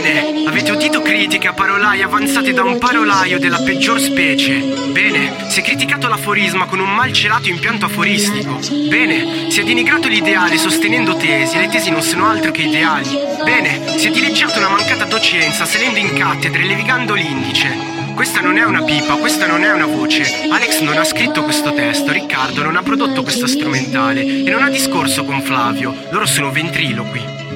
Bene, avete udito critiche a parolai avanzate da un parolaio della peggior specie. Bene, si è criticato l'aforisma con un malcelato impianto aforistico. Bene, si è denigrato l'ideale sostenendo tesi, e le tesi non sono altro che ideali. Bene, si è dileggiato una mancata docenza salendo in cattedra e levigando l'indice. Questa non è una pipa, questa non è una voce. Alex non ha scritto questo testo, Riccardo non ha prodotto questa strumentale e non ha discorso con Flavio, loro sono ventriloqui.